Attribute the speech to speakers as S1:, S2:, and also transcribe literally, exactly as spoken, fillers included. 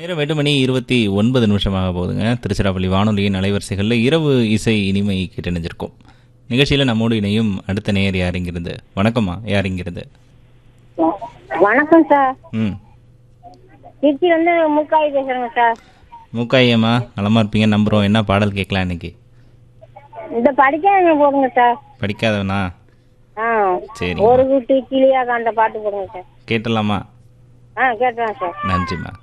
S1: நேரம் எட்டு மணி இருபத்தி ஒன்பது நிமிஷமாக போகுதுங்க. திருச்சிராப்பள்ளி வானொலியின் அலைவரிசைகளில் இரவு இசை இனிமை கேட்டணிஞ்சிருக்கோம். நிகழ்ச்சியில் நம்மோடு இணையும் அடுத்த நேயர் யாருங்கிறது? வணக்கம்மா, யாருங்கிறது?
S2: வணக்கம் சார்.
S1: ம்
S2: திருச்சி வந்து முக்காய் பேசுறேங்க சார்.
S1: மூக்காயம்மா, நலமா இருப்பீங்க நம்புகிறோம். என்ன பாடல் கேட்கலாம் இன்னைக்கு?
S2: இந்த படிக்காதவங்க போடுங்க சார்.
S1: படிக்காதவனா?
S2: ஆ
S1: சரி,
S2: ஒரு குட்டி கிளியாக அந்த பாட்டு போடுங்க சார்.
S1: கேட்டலாமா?
S2: ஆ கேட்டுறேன் சார்.
S1: நன்றிம்மா.